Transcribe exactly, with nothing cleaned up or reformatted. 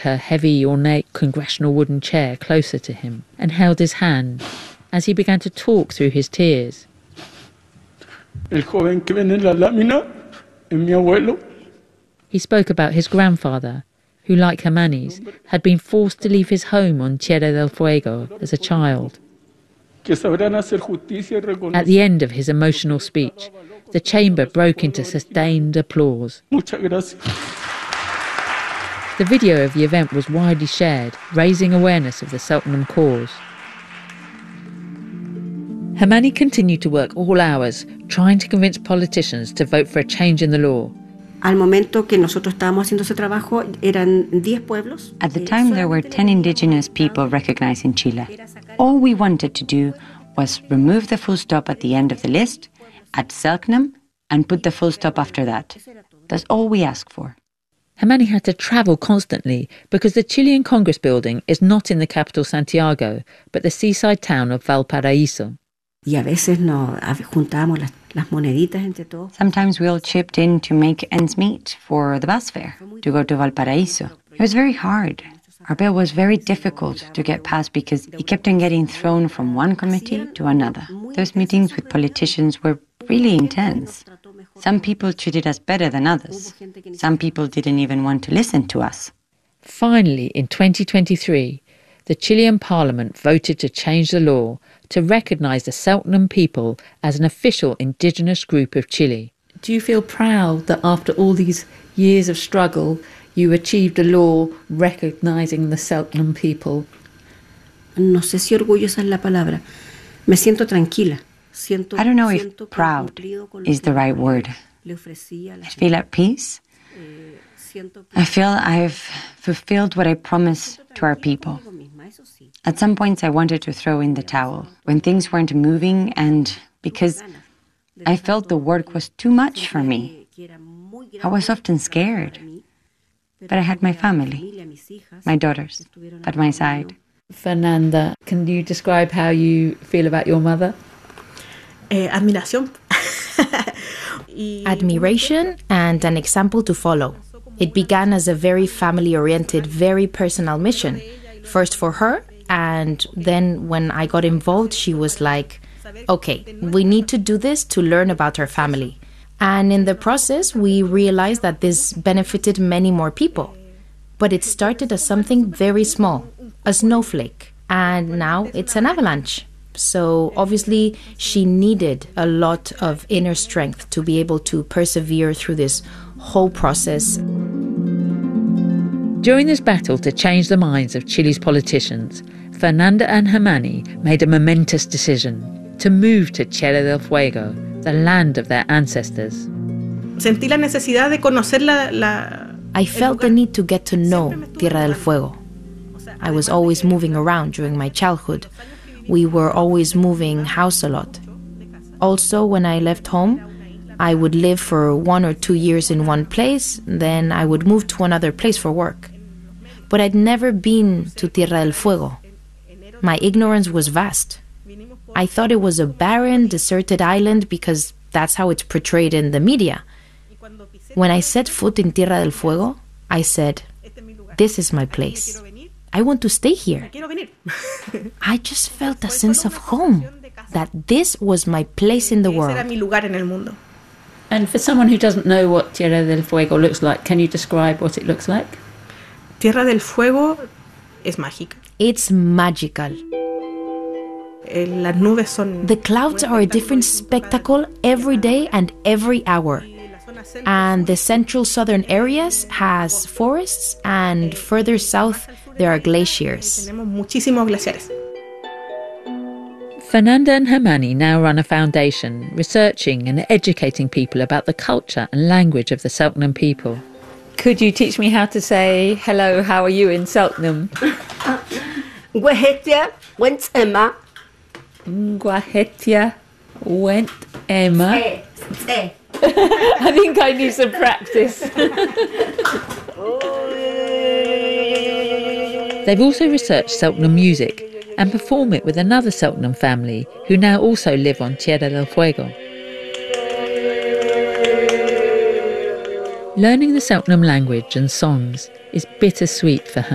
her heavy, ornate congressional wooden chair closer to him and held his hand as he began to talk through his tears. El joven que ven en la lámina es mi abuelo. He spoke about his grandfather, who, like Hermanis, had been forced to leave his home on Tierra del Fuego as a child. At the end of his emotional speech, the chamber broke into sustained applause. The video of the event was widely shared, raising awareness of the Selknam cause. Hermani continued to work all hours, trying to convince politicians to vote for a change in the law. Al momento que nosotros estábamos haciendo ese trabajo, eran diez pueblos. At the time, there were ten indigenous people recognized in Chile. All we wanted to do was remove the full stop at the end of the list, at Selknam, and put the full stop after that. That's all we asked for. Hermani had to travel constantly because the Chilean Congress building is not in the capital Santiago, but the seaside town of Valparaíso. Y a veces nos juntábamos las, las moneditas entre todos. Sometimes we all chipped in to make ends meet for the bus fare to go to Valparaíso. It was very hard. Our bill was very difficult to get passed because it kept on getting thrown from one committee to another. Those meetings with politicians were really intense. Some people treated us better than others. Some people didn't even want to listen to us. Finally, in twenty twenty-three, the Chilean parliament voted to change the law to recognise the Selknam people as an official indigenous group of Chile. Do you feel proud that after all these years of struggle, you achieved a law recognising the Selknam people? No sé si orgullosa es la palabra. Me siento tranquila. I don't know if proud is the right word. I feel at peace. I feel I've fulfilled what I promised to our people. At some points I wanted to throw in the towel when things weren't moving, and because I felt the work was too much for me. I was often scared. But I had my family, my daughters, at my side. Fernanda, can you describe how you feel about your mother? Eh, admiración. Admiration and an example to follow. It began as a very family-oriented, very personal mission. First for her, and then when I got involved, she was like, okay, we need to do this to learn about our family. And in the process, we realized that this benefited many more people. But it started as something very small, a snowflake, and now it's an avalanche. So obviously, she needed a lot of inner strength to be able to persevere through this whole process. During this battle to change the minds of Chile's politicians, Fernanda and Hermani made a momentous decision to move to Tierra del Fuego, the land of their ancestors. Sentí la necesidad de conocer la, la, I felt the need to get to know Tierra del Fuego. I was always moving around during my childhood. We were always moving house a lot. Also, when I left home, I would live for one or two years in one place, then I would move to another place for work. But I'd never been to Tierra del Fuego. My ignorance was vast. I thought it was a barren, deserted island because that's how it's portrayed in the media. When I set foot in Tierra del Fuego, I said, this is my place. I want to stay here. I just felt a sense of home, that this was my place in the world. And for someone who doesn't know what Tierra del Fuego looks like, can you describe what it looks like? Tierra del Fuego es mágica. It's magical. Las nubes son... The clouds are a different spectacle every day and every hour. And the central southern areas has forests, and further south there are glaciers. Tenemos muchísimos glaciares. Fernanda and Hermani now run a foundation researching and educating people about the culture and language of the Selknam people. Could you teach me how to say, hello, how are you in Selknam? Guahetia went Emma. Guahetia went Emma. I think I need some practice. They've also researched Selknam music and perform it with another Selknam family who now also live on Tierra del Fuego. Learning the Selknam language and songs is bittersweet for her.